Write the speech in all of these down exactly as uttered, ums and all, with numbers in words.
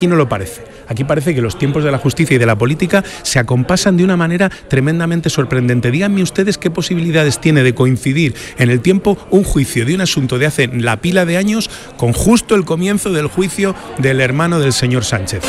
Aquí no lo parece. Aquí parece que los tiempos de la justicia y de la política se acompasan de una manera tremendamente sorprendente. Díganme ustedes qué posibilidades tiene de coincidir en el tiempo un juicio de un asunto de hace la pila de años con justo el comienzo del juicio del hermano del señor Sánchez.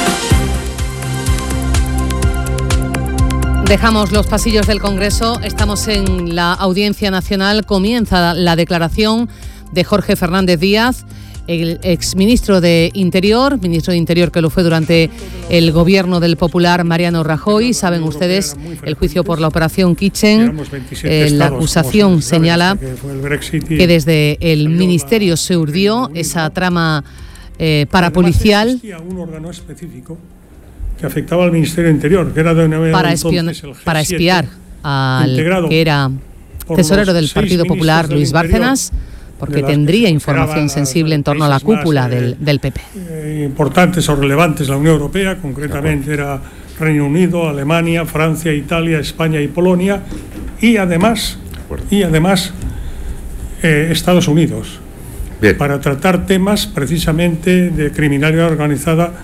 Dejamos los pasillos del Congreso, estamos en la Audiencia Nacional, comienza la declaración de Jorge Fernández Díaz, el exministro de Interior, ministro de Interior que lo fue durante el gobierno del popular Mariano Rajoy. Saben ustedes, el juicio por la operación Kitchen, eh, la acusación señala que desde el ministerio se urdió esa trama eh, parapolicial un órgano específico que afectaba al Ministerio de Interior, que era de una para, espion- para espiar al que era tesorero del Partido Popular, Luis Bárcenas, porque tendría información sensible en torno a la cúpula del, del P P. Eh, importantes o relevantes de la Unión Europea, concretamente era Reino Unido, Alemania, Francia, Italia, España y Polonia, y además, y además eh, Estados Unidos, Bien. para tratar temas precisamente de criminalidad organizada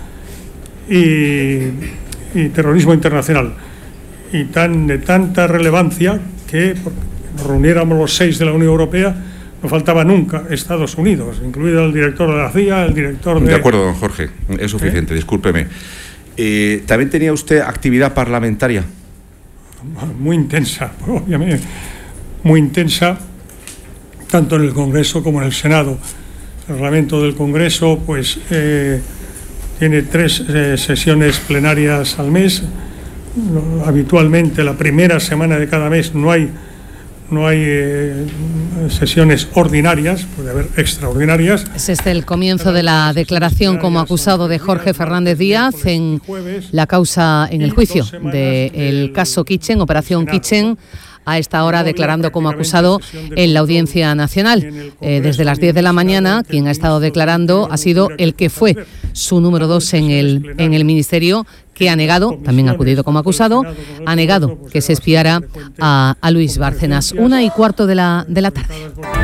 y, y terrorismo internacional, y tan de tanta relevancia que nos reuniéramos los seis de la Unión Europea. No faltaba nunca Estados Unidos, incluido el director de la C I A, el director de... De acuerdo, don Jorge, es suficiente, ¿Eh? discúlpeme. Eh, ¿También tenía usted actividad parlamentaria? Muy intensa, obviamente, muy intensa, tanto en el Congreso como en el Senado. El reglamento del Congreso, pues, eh, tiene tres eh, sesiones plenarias al mes. Habitualmente, la primera semana de cada mes no hay... No hay eh, sesiones ordinarias, puede haber extraordinarias. Es este el comienzo de la declaración como acusado de Jorge Fernández Díaz en la causa, en el juicio del caso Kitchen, Operación Kitchen, a esta hora declarando como acusado en la Audiencia Nacional. Eh, desde las diez de la mañana, quien ha estado declarando ha sido el que fue su número dos en el, en el Ministerio, que ha negado, también ha acudido como acusado, ha negado que se espiara a, a Luis Bárcenas. Una y cuarto de la, de la tarde.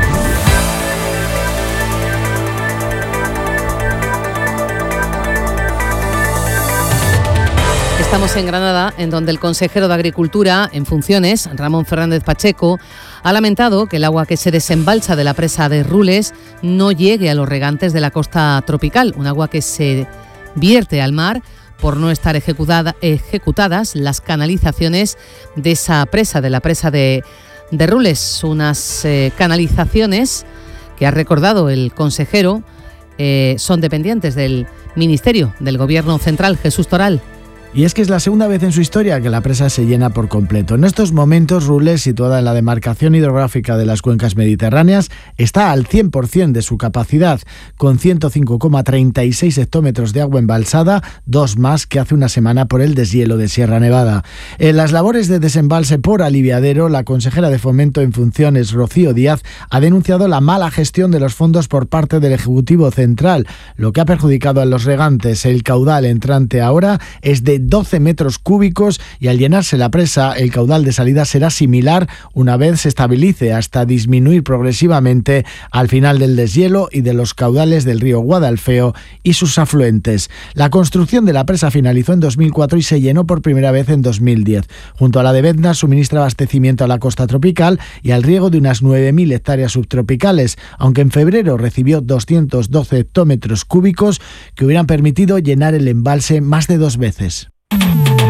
Estamos en Granada, en donde el consejero de Agricultura en funciones, Ramón Fernández Pacheco, ha lamentado que el agua que se desembalsa de la presa de Rules no llegue a los regantes de la costa tropical, un agua que se vierte al mar por no estar ejecutada, ejecutadas las canalizaciones de esa presa, de la presa de, de Rules, unas eh, canalizaciones que ha recordado el consejero eh, son dependientes del Ministerio del Gobierno Central. Jesús Toral. Y es que es la segunda vez en su historia que la presa se llena por completo. En estos momentos, Rules, situada en la demarcación hidrográfica de las cuencas mediterráneas, está al cien por ciento de su capacidad, con ciento cinco coma treinta y seis hectómetros de agua embalsada, dos más que hace una semana por el deshielo de Sierra Nevada. En las labores de desembalse por aliviadero, la consejera de Fomento en funciones, Rocío Díaz, ha denunciado la mala gestión de los fondos por parte del Ejecutivo Central, lo que ha perjudicado a los regantes. El caudal entrante ahora es de doce metros cúbicos y al llenarse la presa, el caudal de salida será similar una vez se estabilice, hasta disminuir progresivamente al final del deshielo y de los caudales del río Guadalfeo y sus afluentes. La construcción de la presa finalizó en dos mil cuatro y se llenó por primera vez en dos mil diez. Junto a la de Bezna, suministra abastecimiento a la costa tropical y al riego de unas nueve mil hectáreas subtropicales, aunque en febrero recibió doscientos doce hectómetros cúbicos que hubieran permitido llenar el embalse más de dos veces.